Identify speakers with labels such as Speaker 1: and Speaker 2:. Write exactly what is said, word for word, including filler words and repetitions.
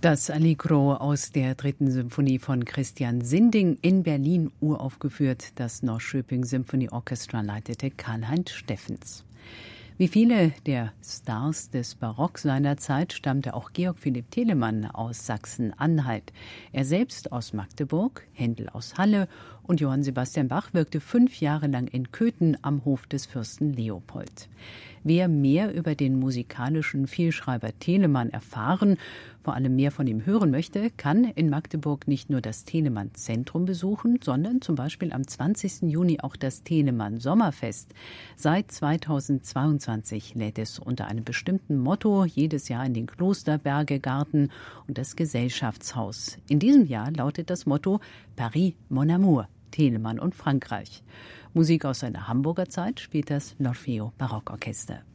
Speaker 1: Das Allegro aus der dritten Symphonie von Christian Sinding, in Berlin uraufgeführt. Das Norrköping Symphony Orchestra leitete Karl-Heinz Steffens. Wie viele der Stars des Barock seiner Zeit stammte auch Georg Philipp Telemann aus Sachsen-Anhalt. Er selbst aus Magdeburg, Händel aus Halle und Johann Sebastian Bach wirkte fünf Jahre lang in Köthen am Hof des Fürsten Leopold. Wer mehr über den musikalischen Vielschreiber Telemann erfahren, vor allem mehr von ihm hören möchte, kann in Magdeburg nicht nur das Telemann-Zentrum besuchen, sondern zum Beispiel am zwanzigsten Juni auch das Telemann-Sommerfest. Seit zweitausendzweiundzwanzig lädt es unter einem bestimmten Motto jedes Jahr in den Klosterberge-Garten und das Gesellschaftshaus. In diesem Jahr lautet das Motto Paris Mon Amour, Telemann und Frankreich. Musik aus seiner Hamburger Zeit spielt das L'Orfeo Barockorchester.